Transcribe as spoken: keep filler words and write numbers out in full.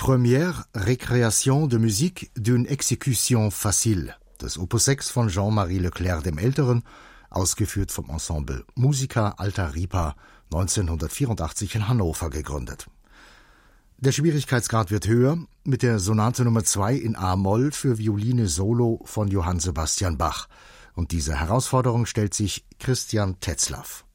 Première Récréation de musique d'une exécution facile des Opus sechs von Jean-Marie Leclerc dem Älteren, ausgeführt vom Ensemble Musica Alta Ripa, neunzehnhundertvierundachtzig in Hannover gegründet. Der Schwierigkeitsgrad wird höher mit der Sonate Nummer zwei in A-Moll für Violine Solo von Johann Sebastian Bach. Und dieser Herausforderung stellt sich Christian Tetzlaff.